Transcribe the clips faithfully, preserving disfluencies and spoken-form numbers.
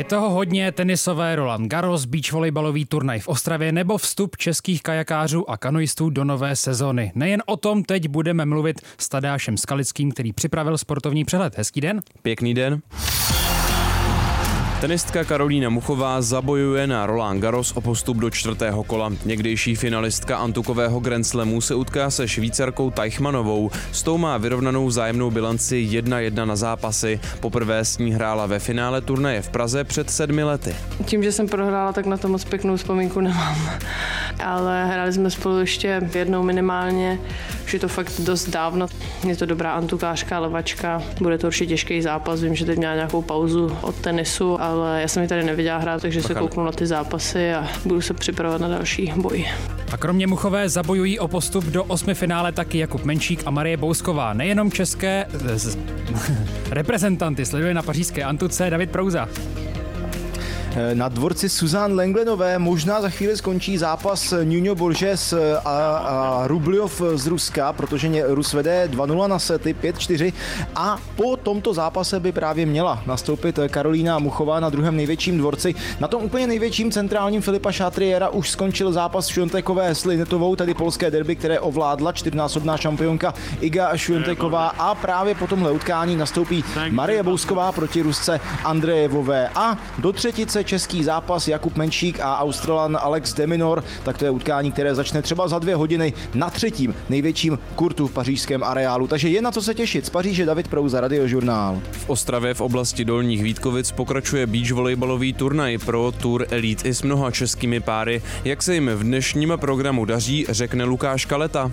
toho hodně, tenisové Roland Garros, beach volejbalový turnaj v Ostravě nebo vstup českých kajakářů a kanoistů do nové sezony. Nejen o tom teď budeme mluvit s Tadeášem Skalickým, který připravil sportovní přehled. Hezký den. Pěkný den. Tenistka Karolína Muchová zabojuje na Roland Garros o postup do čtvrtého kola. Někdejší finalistka antukového Grand Slamu se utká se Švýcarkou Teichmannovou. S tou má vyrovnanou vzájemnou bilanci jedna jedna na zápasy. Poprvé s ní hrála ve finále turnaje v Praze před sedmi lety. Tím, že jsem prohrála, tak na to moc pěknou vzpomínku nemám. Ale hráli jsme spolu ještě jednou minimálně. Už je to fakt dost dávno. Je to dobrá antukářka, levačka. Bude to určitě těžký zápas. Vím, že teď měla nějakou pauzu od tenisu, ale já jsem ji tady neviděla hrát, takže se kouknu na ty zápasy a budu se připravovat na další boj. A kromě Muchové zabojují o postup do osmi finále taky Jakub Menšík a Marie Bousková. Nejenom české z, reprezentanty sleduje na pařížské antuce David Prouza. Na dvorci Suzanne Lenglenové možná za chvíli skončí zápas Nuno Borges a, a Rubljov z Ruska, protože Rus vede dva nula na sety, pět čtyři a po tomto zápase by právě měla nastoupit Karolína Muchová na druhém největším dvorci. Na tom úplně největším centrálním Filipa Chatriera už skončil zápas Šviontekové s Linetovou, tedy polské derby, které ovládla čtyřnásobná šampionka Iga Švionteková a právě po tomhle utkání nastoupí Marie Bousková proti Rusce Andrejevové a do třetice český zápas Jakub Menšík a Australan Alex de Minaur, tak to je utkání, které začne třeba za dvě hodiny na třetím největším kurtu v pařížském areálu. Takže je na co se těšit. Z Paříže David Prouza, Radiožurnál. V Ostravě v oblasti Dolních Vítkovic pokračuje beach volejbalový turnaj Pro Tour Elite i s mnoha českými páry. Jak se jim v dnešním programu daří, řekne Lukáš Kaleta.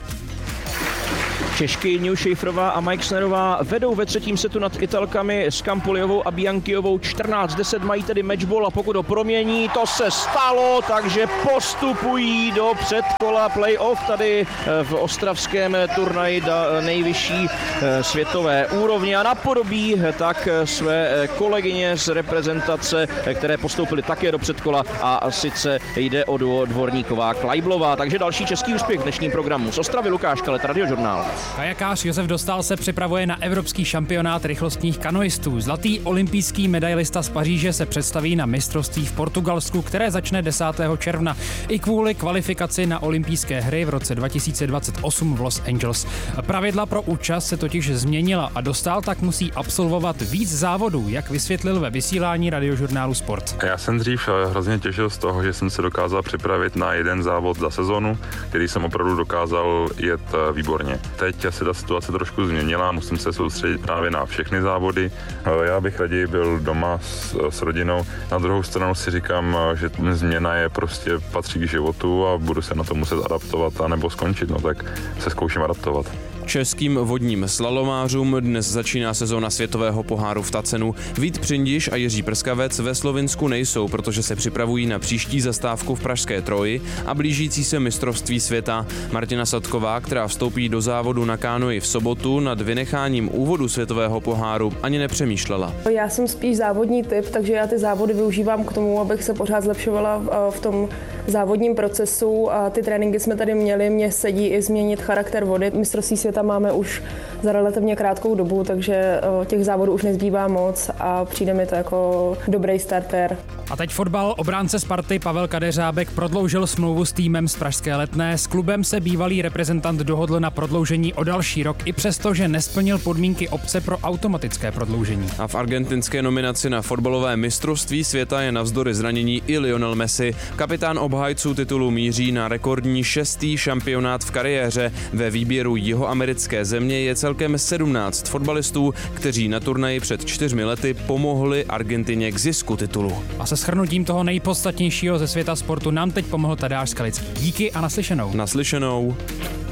Češky New Schaeferová a Mike Snerová vedou ve třetím setu nad Italkami s Campoliovou a Bianchiovou čtrnáct deset, mají tedy matchball a pokud ho promění, to se stalo, takže postupují do předkola playoff tady v ostravském turnaji nejvyšší světové úrovně a napodobí tak své kolegyně z reprezentace, které postoupily také do předkola a sice jde o duo Dvorníková Klajblová, takže další český úspěch v dnešním programu. Z Ostravy Lukáš Kalet, Radiožurnál. Kajakář Josef Dostál se připravuje na evropský šampionát rychlostních kanoistů. Zlatý olympijský medailista z Paříže se představí na mistrovství v Portugalsku, které začne desátého června. I kvůli kvalifikaci na olympijské hry v roce dva tisíce dvacet osm v Los Angeles. Pravidla pro účast se totiž změnila a Dostál tak musí absolvovat víc závodů, jak vysvětlil ve vysílání Radiožurnálu Sport. Já jsem dřív hrozně těšil z toho, že jsem se dokázal připravit na jeden závod za sezonu, který jsem opravdu dokázal jet výborně. Teď se ta situace trošku změnila, musím se soustředit právě na všechny závody. Já bych raději byl doma s, s rodinou. Na druhou stranu si říkám, že změna je prostě patří k životu a budu se na to muset adaptovat anebo skončit, no tak se zkouším adaptovat. Českým vodním slalomářům dnes začíná sezóna světového poháru v Tacenu. Vít Přindiš a Jiří Prskavec ve Slovinsku nejsou, protože se připravují na příští zastávku v pražské Troji a blížící se mistrovství světa. Martina Sadková, která vstoupí do závodu na kánoji v sobotu, nad vynecháním úvodu světového poháru ani nepřemýšlela. Já jsem spíš závodní typ, takže já ty závody využívám k tomu, abych se pořád zlepšovala v tom závodním procesu a ty tréninky jsme tady měli, mě sedí i změnit charakter vody. Mistrovství světa máme už za relativně krátkou dobu, takže těch závodů už nezbývá moc a přijde mi to jako dobrý starter. A teď fotbal. Obránce Sparty Pavel Kadeřábek prodloužil smlouvu s týmem z pražské Letné. S klubem se bývalý reprezentant dohodl na prodloužení o další rok, i přesto, že nesplnil podmínky obce pro automatické prodloužení. A v argentinské nominaci na fotbalové mistrovství světa je navzdory zranění i Lionel Messi. Kapitán obhájců titulu míří na rekordní šestý šampionát v kariéře. Ve výběru jihoamerické země je celkem sedmnáct fotbalistů, kteří na turnaji před čtyřmi lety pomohli Argentině k zisku titulu. A se shrnutím toho nejpodstatnějšího ze světa sportu nám teď pomohl Tadeáš Skalický. Díky a naslyšenou. Naslyšenou.